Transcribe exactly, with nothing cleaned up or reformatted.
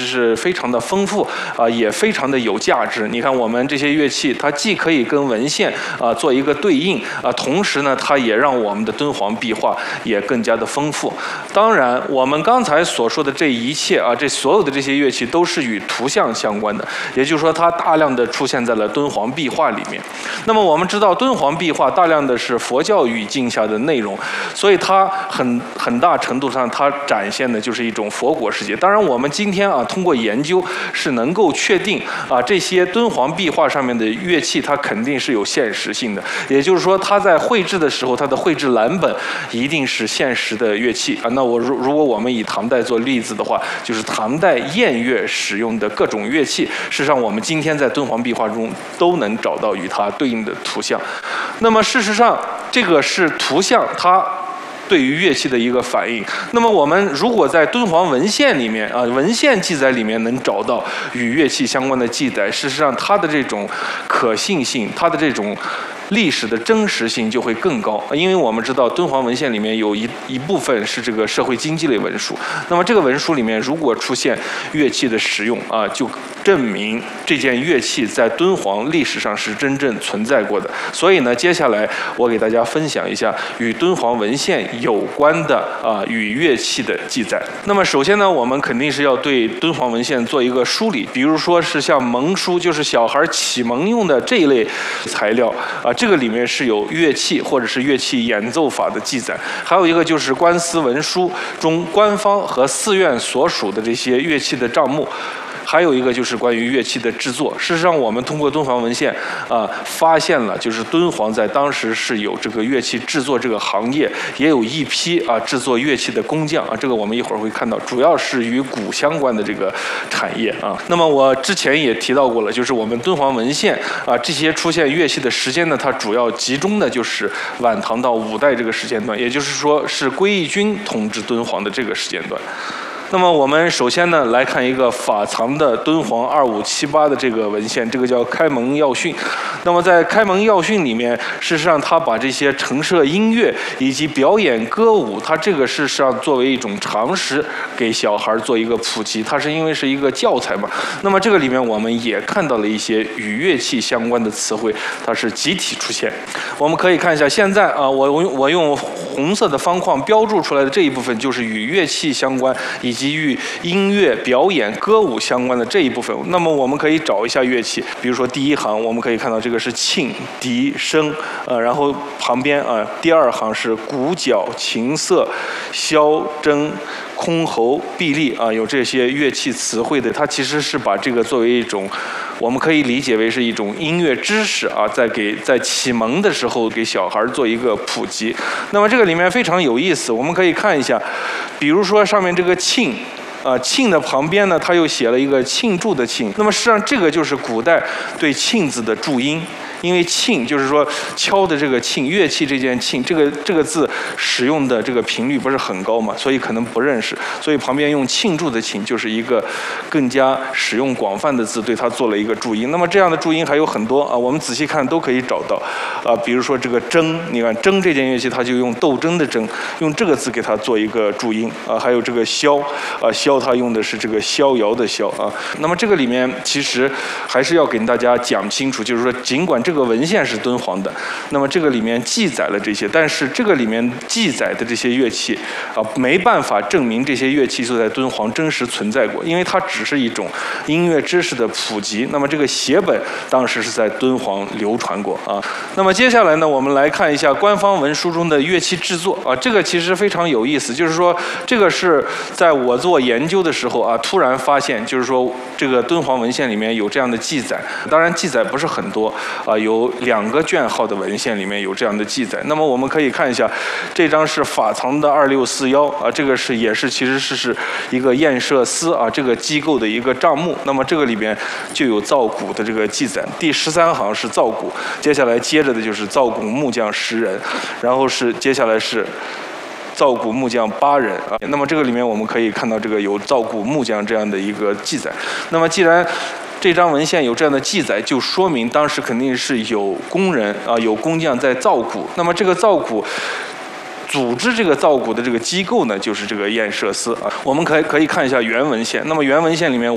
是非常的丰富啊，也非常的有价值。你看我们这些乐器，它既可以跟文献啊做一个对应啊，同时呢，它也让我们的敦煌壁画也更加的丰富。当然，我们刚才所说的这一切啊，这所有的这些乐器都是与图像相关的，也就是说，它大量的出现在了敦煌壁画里面。那么我们知道，敦煌壁画大量的是佛教语境下的内容，所以它很很大程度上，它展现的就是一种佛国世界。当然，我们今天啊，通过研究是能够确定啊，这些敦煌壁画上面的乐器，它肯定是有现实性的。也就是说，它在绘制的时候，它的绘制蓝本一定是现实的乐器啊。那我如如果我们以唐代做例子的话，就是唐代宴乐使用的各种乐器，事实上我们今天在敦煌壁画中都能找到与它对应的图像。那么事实上，这个是图像，它对于乐器的一个反应。那么我们如果在敦煌文献里面啊，文献记载里面能找到与乐器相关的记载，事实上它的这种可信性，它的这种历史的真实性就会更高，因为我们知道敦煌文献里面有一一部分是这个社会经济类文书，那么这个文书里面如果出现乐器的使用啊，就证明这件乐器在敦煌历史上是真正存在过的。所以呢，接下来我给大家分享一下与敦煌文献有关的啊与乐器的记载。那么首先呢，我们肯定是要对敦煌文献做一个梳理，比如说是像蒙书，就是小孩启蒙用的这一类材料啊。这个里面是有乐器或者是乐器演奏法的记载，还有一个就是官司文书中官方和寺院所属的这些乐器的账目。还有一个就是关于乐器的制作。事实上，我们通过敦煌文献啊、呃，发现了就是敦煌在当时是有这个乐器制作这个行业，也有一批啊制作乐器的工匠啊。这个我们一会儿会看到，主要是与鼓相关的这个产业啊。那么我之前也提到过了，就是我们敦煌文献啊这些出现乐器的时间呢，它主要集中的就是晚唐到五代这个时间段，也就是说是归义军统治敦煌的这个时间段。那么我们首先呢来看一个法藏的敦煌二五七八的这个文献，这个叫《开蒙要训》。那么在《开蒙要训》里面，事实上它把这些陈设音乐以及表演歌舞，它这个事实上作为一种常识给小孩做一个普及，它是因为是一个教材嘛。那么这个里面我们也看到了一些与乐器相关的词汇，它是集体出现。我们可以看一下，现在啊，我我用红色的方框标注出来的这一部分，就是与乐器相关以及与音乐表演歌舞相关的这一部分。那么我们可以找一下乐器，比如说第一行我们可以看到这个是磬、笛、笙，呃，然后旁边啊、呃、第二行是鼓、角、琴瑟、箫、筝、箜篌、筚荔啊，有这些乐器词汇的，它其实是把这个作为一种，我们可以理解为是一种音乐知识啊，在给在启蒙的时候给小孩做一个普及。那么这个里面非常有意思，我们可以看一下，比如说上面这个磬。啊，磬的旁边呢，它又写了一个罄竹的罄。那么实际上，这个就是古代对罄字的注音。因为磬就是说敲的这个磬，乐器这件磬，这个这个字使用的这个频率不是很高嘛，所以可能不认识，所以旁边用罄竹的罄就是一个更加使用广泛的字，对它做了一个注音。那么这样的注音还有很多啊，我们仔细看都可以找到啊，比如说这个筝，你看筝这件乐器，它就用斗争的争，用这个字给它做一个注音啊，还有这个箫啊，箫它用的是这个逍遥的逍啊。那么这个里面其实还是要给大家讲清楚，就是说尽管这个文献是敦煌的，那么这个里面记载了这些，但是这个里面记载的这些乐器啊，没办法证明这些乐器就在敦煌真实存在过，因为它只是一种音乐知识的普及。那么这个写本当时是在敦煌流传过啊。那么接下来呢，我们来看一下官方文书中的乐器制作啊，这个其实非常有意思，就是说这个是在我做研究的时候啊，突然发现，就是说这个敦煌文献里面有这样的记载，当然记载不是很多啊。有两个卷号的文献里面有这样的记载。那么我们可以看一下，这张是法藏的二六四幺啊，这个是也是其实是是一个验社司啊这个机构的一个账目。那么这个里边就有造鼓的这个记载，第十三行是造鼓，接下来接着的就是造鼓木匠十人，然后是接下来是造鼓木匠八人啊。那么这个里面我们可以看到这个有造鼓木匠这样的一个记载。那么既然这张文献有这样的记载，就说明当时肯定是有工人啊，有工匠在造鼓。那么这个造鼓组织这个造鼓的这个机构呢，就是这个验社司啊。我们可以可以看一下原文献。那么原文献里面